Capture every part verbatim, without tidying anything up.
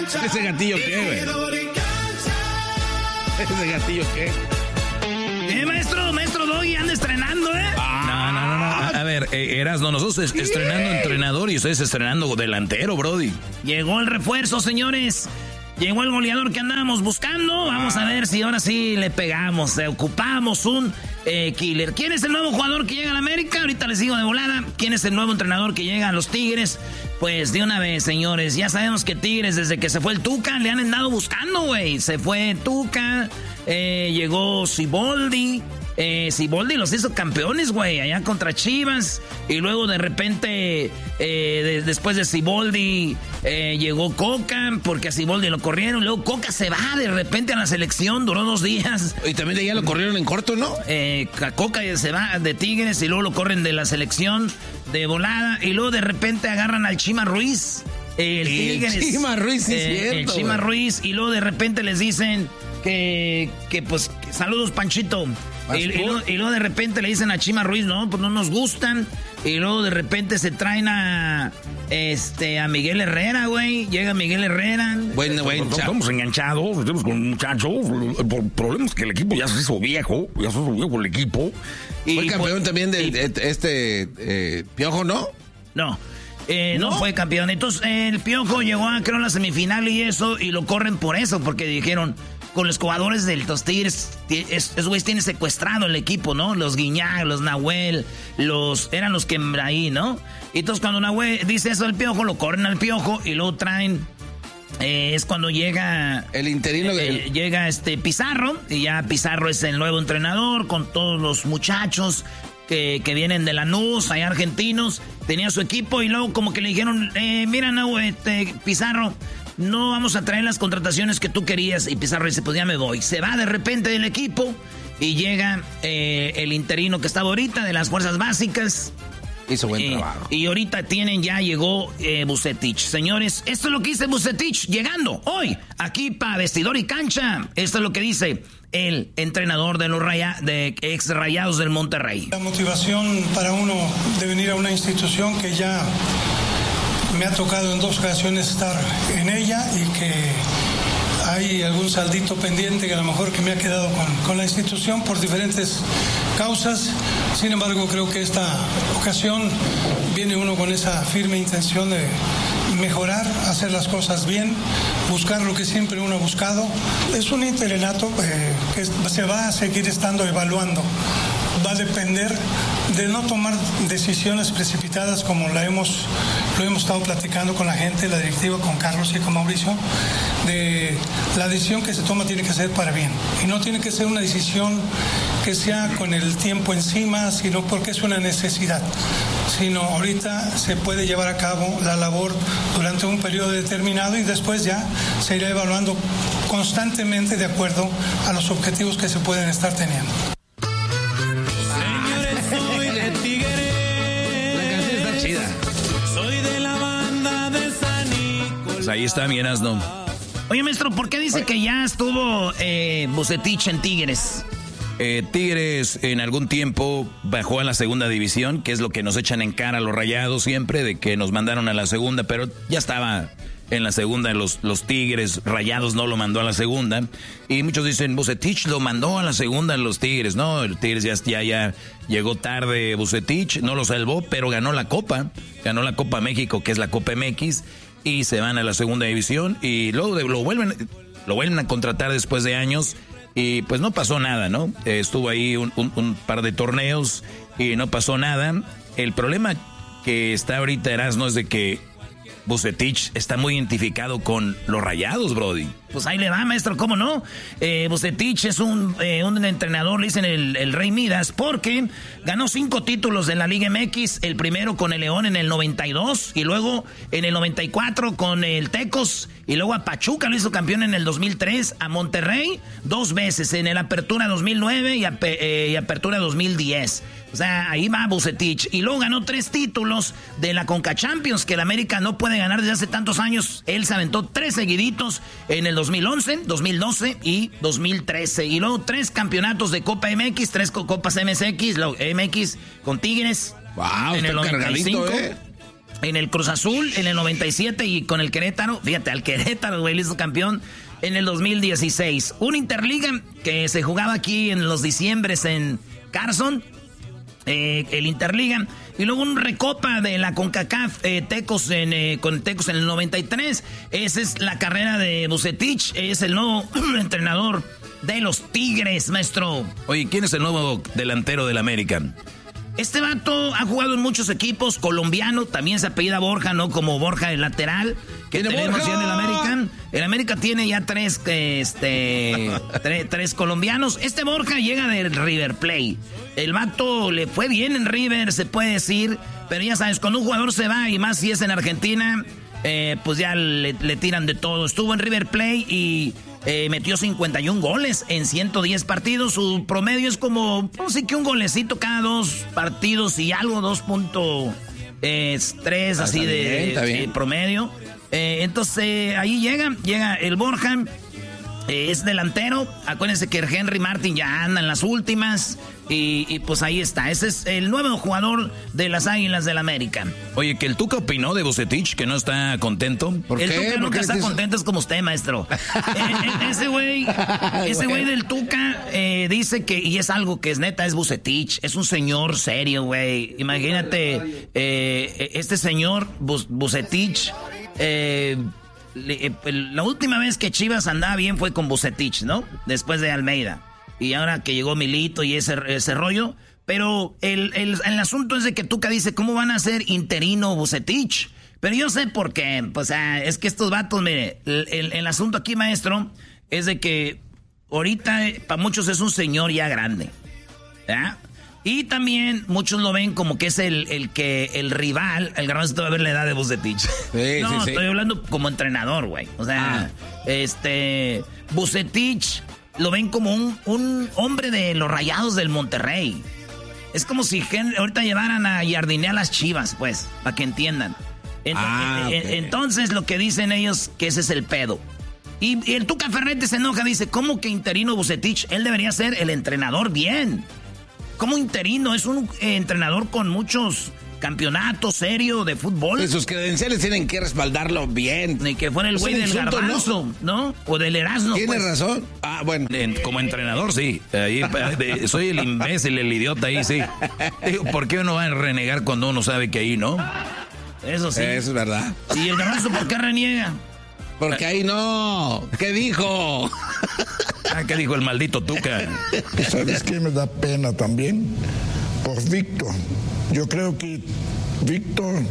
¿Ese gatillo qué, güey? ¿Ese gatillo qué? Eh, maestro, maestro Doggy, anda estrenando, ¿eh? Ah, no, no, no, no. A ver, eh, Erasno, nosotros es, estrenando entrenador y ustedes estrenando delantero, brody. Llegó el refuerzo, señores. Llegó el goleador que andábamos buscando. Vamos a ver si ahora sí le pegamos. Eh, ocupamos un eh, killer. ¿Quién es el nuevo jugador que llega a la América? Ahorita les digo de volada. ¿Quién es el nuevo entrenador que llega a los Tigres? Pues de una vez, señores. Ya sabemos que Tigres, desde que se fue el Tuca, le han andado buscando, güey. Se fue Tuca, eh, llegó Siboldi. Eh, Siboldi los hizo campeones, güey, allá contra Chivas. Y luego de repente, eh, de, después de Siboldi, eh, llegó Coca, porque a Siboldi lo corrieron. Luego Coca se va de repente a la selección, duró dos días. Y también de allá lo corrieron en corto, ¿no? Eh, Coca se va de Tigres y luego lo corren de la selección de volada. Y luego de repente agarran al Chima Ruiz. El, Tigres, el Chima Ruiz, sí, eh, cierto. El Chima güey. Ruiz. Y luego de repente les dicen que, que pues, que, saludos, Panchito. Y, y, luego, y luego de repente le dicen a Chima Ruiz, no, pues no nos gustan. Y luego de repente se traen a este a Miguel Herrera, güey. Llega Miguel Herrera. Bueno, bueno, estamos enganchados, estamos con muchachos. El problema es que el equipo ya se hizo viejo, ya se hizo viejo el equipo. Y fue campeón pues, también de, y, de este eh, Piojo, ¿no? No. Eh, no. no fue campeón. Entonces eh, el Piojo llegó a creo a la semifinal y eso, y lo corren por eso, porque dijeron, con los jugadores del los Tigres, esos güeyes tienen secuestrado el equipo, ¿no? Los Guiñac, los Nahuel, los eran los que ahí, ¿no? Y entonces cuando Nahuel dice eso al Piojo, lo corren al Piojo y luego traen, eh, es cuando llega el interino, eh, del... llega este Pizarro, y ya Pizarro es el nuevo entrenador con todos los muchachos que, que vienen de Lanús, hay argentinos, tenía su equipo y luego como que le dijeron, eh, mira, no, este, Pizarro, no vamos a traer las contrataciones que tú querías. Y Pizarro dice, pues ya me voy. Se va de repente del equipo y llega eh, el interino que estaba ahorita de las fuerzas básicas. Hizo buen eh, trabajo. Y ahorita tienen, ya llegó eh, Vucetich. Señores, esto es lo que dice Vucetich llegando hoy aquí para Vestidor y Cancha. Esto es lo que dice el entrenador de los raya, de ex Rayados del Monterrey. La motivación para uno de venir a una institución que ya me ha tocado en dos ocasiones estar en ella y que hay algún saldito pendiente que a lo mejor que me ha quedado con, con la institución por diferentes causas. Sin embargo, creo que esta ocasión viene uno con esa firme intención de mejorar, hacer las cosas bien, buscar lo que siempre uno ha buscado. Es un interinato eh, que se va a seguir estando evaluando. Va a depender de no tomar decisiones precipitadas como la hemos, lo hemos estado platicando con la gente, la directiva, con Carlos y con Mauricio, de la decisión que se toma tiene que ser para bien. Y no tiene que ser una decisión que sea con el tiempo encima, sino porque es una necesidad. Sino ahorita se puede llevar a cabo la labor durante un periodo determinado y después ya se irá evaluando constantemente de acuerdo a los objetivos que se pueden estar teniendo. Pues ahí está mi Erasno. Oye, maestro, ¿por qué dice que ya estuvo eh, Vucetich en Tigres? Eh, Tigres en algún tiempo bajó a la segunda división, que es lo que nos echan en cara los Rayados siempre, de que nos mandaron a la segunda, pero ya estaba en la segunda los, los Tigres. Rayados no lo mandó a la segunda. Y muchos dicen, Vucetich lo mandó a la segunda en los Tigres. No, el Tigres ya, ya, ya llegó tarde Vucetich, no lo salvó, pero ganó la Copa. Ganó la Copa México, que es la Copa M X. Y se van a la segunda división y luego de, lo vuelven lo vuelven a contratar después de años y pues no pasó nada, ¿no? Eh, estuvo ahí un, un, un par de torneos y no pasó nada. El problema que está ahorita, Erasmo, es de que Vucetich está muy identificado con los Rayados, brody. Pues ahí le va, maestro, ¿cómo no? Eh, Vucetich es un, eh, un entrenador, le dicen el, el Rey Midas, porque ganó cinco títulos en la Liga M X, el primero con el León en el noventa y dos, y luego en el noventa y cuatro con el Tecos, y luego a Pachuca lo hizo campeón en el dos mil tres, a Monterrey dos veces, en el Apertura dos mil nueve y, a, eh, y Apertura dos mil diez. O sea, ahí va Vucetich. Y luego ganó tres títulos de la Conca Champions, que el América no puede ganar desde hace tantos años. Él se aventó tres seguiditos en el dos mil once, dos mil doce y dos mil trece. Y luego tres campeonatos de Copa M X, tres Copas M S X, la M X con Tigres. Wow, en el noventa y cinco. Eh. en el Cruz Azul en el noventa y siete y con el Querétaro, fíjate, al Querétaro, güey, le hizo campeón en el dos mil dieciséis. Un Interliga que se jugaba aquí en los diciembres en Carson, eh, el Interliga, y luego un Recopa de la CONCACAF, eh, Tecos en, eh, con Tecos en el noventa y tres. Esa es la carrera de Vucetich, es el nuevo entrenador de los Tigres, maestro. Oye, ¿quién es el nuevo delantero del América? Este vato ha jugado en muchos equipos, colombiano, también se apellida Borja, ¿no? Como Borja el lateral, que tenemos ya en el América. El América tiene ya tres, este, tres, tres colombianos. Este Borja llega del River Plate. El vato le fue bien en River, se puede decir, pero ya sabes, cuando un jugador se va, y más si es en Argentina, eh, pues ya le, le tiran de todo. Estuvo en River Plate y... Eh, metió cincuenta y un goles en ciento diez partidos. Su promedio es como, no sé, que un golecito cada dos partidos y algo, dos punto tres ah, así de, bien, bien. de promedio. Eh, entonces, eh, ahí llega, llega el Borja. Eh, es delantero. Acuérdense que el Henry Martin ya anda en las últimas. Y, y pues ahí está. Ese es el nuevo jugador de las Águilas del América. Oye, que el Tuca opinó de Vucetich, que no está contento. ¿Por el qué? Tuca nunca está contento, es como usted, maestro. eh, eh, ese güey, ese güey del Tuca eh, dice que, y es algo que es neta, es Vucetich. Es un señor serio, güey. Imagínate, eh, este señor Vucetich. Eh, la última vez que Chivas andaba bien fue con Vucetich, ¿no? Después de Almeida. Y ahora que llegó Milito y ese, ese rollo. Pero el, el, el asunto es de que Tuca dice, ¿cómo van a ser interino Vucetich? Pero yo sé por qué. Pues ah, es que estos vatos, mire, el, el, el asunto aquí, maestro, es de que ahorita eh, para muchos es un señor ya grande. ¿Ya? Y también muchos lo ven como que es el, el que el rival, el Garbanzo va a ver la edad de Vucetich. Sí, no, sí, estoy sí. hablando como entrenador, güey. O sea, ah. este, Vucetich lo ven como un, un hombre de los Rayados del Monterrey. Es como si Henry, ahorita llevaran a Jardine a las Chivas, pues, para que entiendan. Ent- ah, okay. Entonces lo que dicen ellos, que ese es el pedo. Y, y el Tuca Ferretti se enoja, dice, ¿cómo que interino Vucetich? Él debería ser el entrenador bien. ¿Cómo interino? Es un eh, entrenador con muchos campeonatos serios de fútbol. Pues sus credenciales tienen que respaldarlo bien. Ni que fuera el güey del Garbanzo, ¿no? ¿no? O del Erasmo. Tiene pues. razón. Ah, bueno. En, como entrenador, sí. Ahí, de, soy el imbécil, el idiota ahí, sí. Digo, ¿por qué uno va a renegar cuando uno sabe que ahí no? Eso sí. Eso es verdad. ¿Y el Garbanzo por qué reniega? Porque ahí no. ¿Qué dijo? Ah, ¿qué dijo el maldito Tuca? ¿Sabes qué me da pena también? Por Víctor. Yo creo que Víctor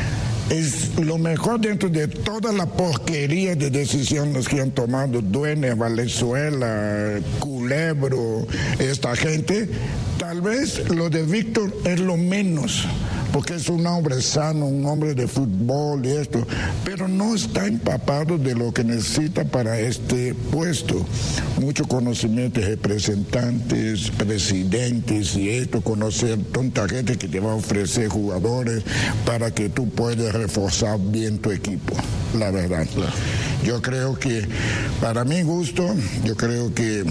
es lo mejor dentro de toda la porquería de decisiones que han tomado Dueña, Valenzuela, Culebro, esta gente. Tal vez lo de Víctor es lo menos, porque es un hombre sano, un hombre de fútbol y esto, pero no está empapado de lo que necesita para este puesto. Mucho conocimiento de representantes, presidentes y esto, conocer tanta gente que te va a ofrecer jugadores para que tú puedas reforzar bien tu equipo, la verdad. Yo creo que, para mi gusto, yo creo que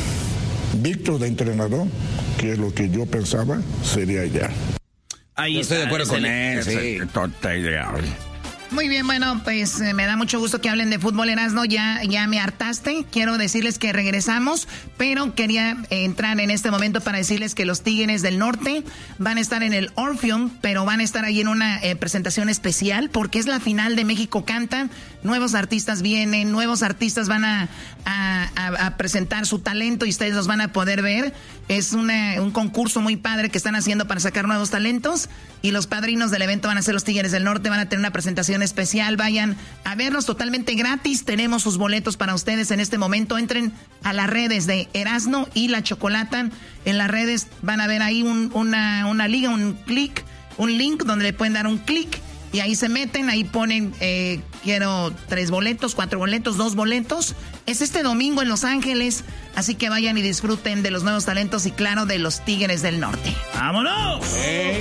Víctor de entrenador, que es lo que yo pensaba, sería ya. Ahí Yo estoy de acuerdo con él, sí. Tonta idea. Muy bien, bueno, pues eh, me da mucho gusto que hablen de fútbol, Erasmo, ya, ya me hartaste. Quiero decirles que regresamos, pero quería eh, entrar en este momento para decirles que los Tigres del Norte van a estar en el Orpheum, pero van a estar ahí en una eh, presentación especial porque es la final de México Canta. Nuevos artistas vienen, nuevos artistas van a, a, a, a presentar su talento y ustedes los van a poder ver. Es una, un concurso muy padre que están haciendo para sacar nuevos talentos y los padrinos del evento van a ser los Tigres del Norte, van a tener una presentación especial, vayan a verlos totalmente gratis, tenemos sus boletos para ustedes en este momento, entren a las redes de Erasmo y La Chocolata, en las redes van a ver ahí un, una, una liga, un clic, un link donde le pueden dar un clic y ahí se meten, ahí ponen, eh, quiero tres boletos, cuatro boletos, dos boletos, es este domingo en Los Ángeles, así que vayan y disfruten de los nuevos talentos y claro, de los Tigres del Norte. ¡Vámonos! Hey.